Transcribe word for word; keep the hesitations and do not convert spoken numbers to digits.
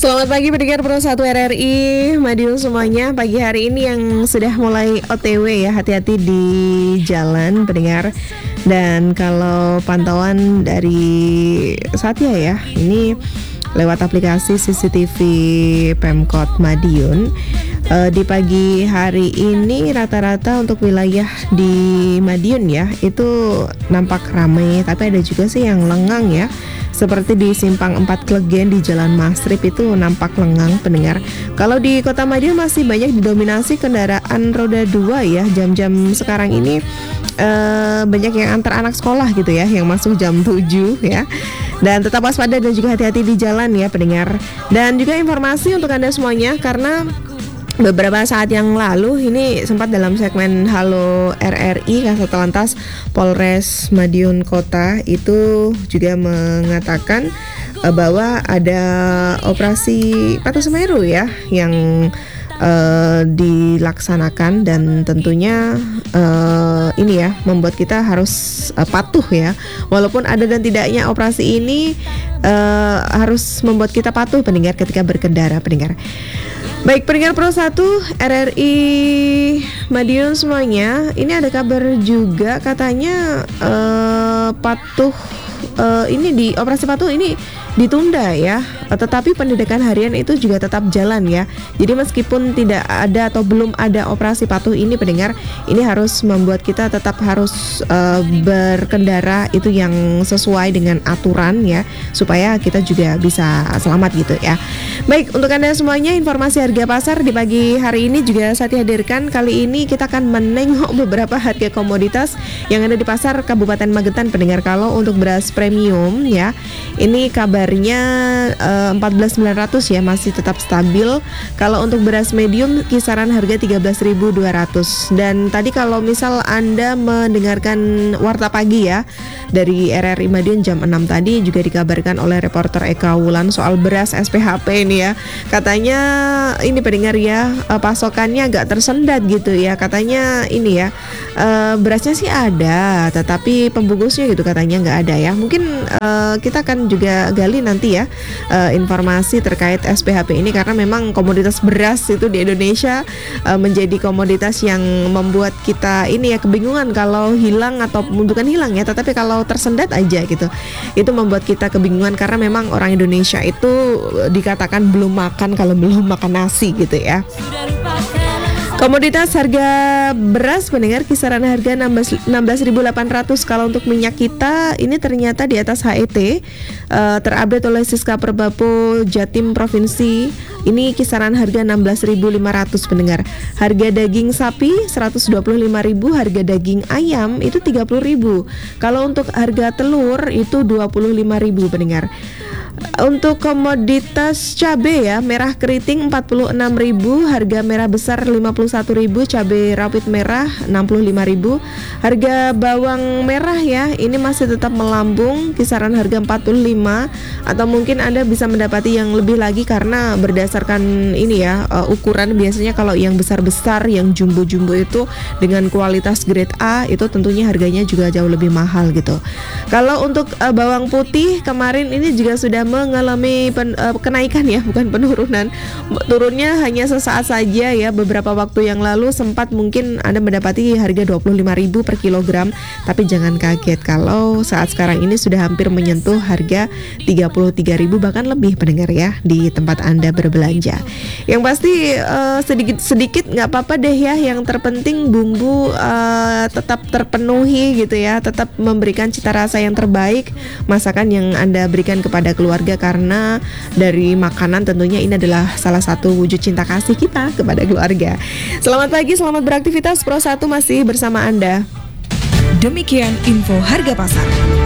Selamat pagi pendengar Pro satu R R I Madiun semuanya. Pagi hari ini yang sudah mulai O T W ya, hati-hati di jalan pendengar. Dan kalau pantauan dari Satya ya, ini lewat aplikasi C C T V Pemkot Madiun, uh, di pagi hari ini rata-rata untuk wilayah di Madiun ya itu nampak ramai, tapi ada juga sih yang lengang ya. Seperti di Simpang empat Klegen di Jalan Masrib itu nampak lengang pendengar. Kalau di Kota Madiun masih banyak didominasi kendaraan roda dua ya. Jam-jam sekarang ini uh, banyak yang antar anak sekolah gitu ya, yang masuk jam tujuh ya. Dan tetap waspada dan juga hati-hati di jalan ya pendengar. Dan juga informasi untuk Anda semuanya, karena beberapa saat yang lalu ini sempat dalam segmen Halo R R I, Kasat Lantas Polres Madiun Kota itu juga mengatakan uh, bahwa ada operasi Patuh Semeru ya yang uh, dilaksanakan, dan tentunya uh, ini ya membuat kita harus uh, patuh ya, walaupun ada dan tidaknya operasi ini uh, harus membuat kita patuh pendengar ketika berkendara pendengar. Baik pendengar Pro satu R R I Madiun semuanya, ini ada kabar juga katanya uh, patuh uh, ini di operasi patuh ini ditunda ya, tetapi pendidikan harian itu juga tetap jalan ya. Jadi meskipun tidak ada atau belum ada operasi patuh ini pendengar, ini harus membuat kita tetap harus uh, berkendara itu yang sesuai dengan aturan ya, supaya kita juga bisa selamat gitu ya. Baik, untuk Anda semuanya informasi harga pasar di pagi hari ini juga saya hadirkan. Kali ini kita akan menengok beberapa harga komoditas yang ada di pasar Kabupaten Magetan pendengar. Kalau untuk beras premium ya, ini kabarnya uh, empat belas sembilan ratus ya, masih tetap stabil. Kalau untuk beras medium kisaran harga tiga belas ribu dua ratus. Dan tadi kalau misal Anda mendengarkan warta pagi ya dari R R I Madiun jam enam tadi, juga dikabarkan oleh reporter Eka Wulan soal beras S P H P ini ya. Katanya ini pendengar ya, uh, pasokannya agak tersendat gitu ya. Katanya ini ya, uh, berasnya sih ada, tetapi pembungkusnya gitu katanya nggak ada ya. Mungkin uh, kita akan juga gali nanti ya uh, informasi terkait S P H P ini, karena memang komoditas beras itu di Indonesia uh, menjadi komoditas yang membuat kita ini ya kebingungan kalau hilang, atau bukan hilang ya, tetapi kalau tersendat aja gitu. Itu membuat kita kebingungan karena memang orang Indonesia itu dikatakan belum makan kalau belum makan nasi gitu ya. Komoditas harga beras mendengar kisaran harga enam belas ribu delapan ratus. Kalau untuk minyak kita ini ternyata di atas H E T, uh, terupdate oleh Siska Perbapo Jatim Provinsi. Ini kisaran harga enam belas ribu lima ratus pendengar. Harga daging sapi seratus dua puluh lima ribu, harga daging ayam itu tiga puluh ribu. Kalau untuk harga telur itu dua puluh lima ribu pendengar. Untuk komoditas cabai ya, merah keriting empat puluh enam ribu, harga merah besar lima puluh satu ribu, cabai rawit merah enam puluh lima ribu. Harga bawang merah ya, ini masih tetap melambung kisaran harga empat puluh lima, atau mungkin Anda bisa mendapati yang lebih lagi karena berdasarkan ini ya, uh, ukuran. Biasanya kalau yang besar-besar, yang jumbo-jumbo itu dengan kualitas grade A itu tentunya harganya juga jauh lebih mahal gitu. Kalau untuk uh, bawang putih kemarin ini juga sudah mengalami pen, uh, kenaikan ya, bukan penurunan. Turunnya hanya sesaat saja ya, beberapa waktu yang lalu sempat mungkin Anda mendapati harga dua puluh lima ribu per kilogram, tapi jangan kaget kalau saat sekarang ini sudah hampir menyentuh harga tiga puluh tiga ribu bahkan lebih pendengar ya di tempat Anda berbelanja. Yang pasti uh, sedikit-sedikit nggak apa-apa deh ya, yang terpenting bumbu uh, tetap terpenuhi gitu ya, tetap memberikan cita rasa yang terbaik masakan yang Anda berikan kepada keluarga, karena dari makanan tentunya ini adalah salah satu wujud cinta kasih kita kepada keluarga. Selamat pagi, selamat beraktivitas. Pro satu masih bersama Anda. Demikian info harga pasar.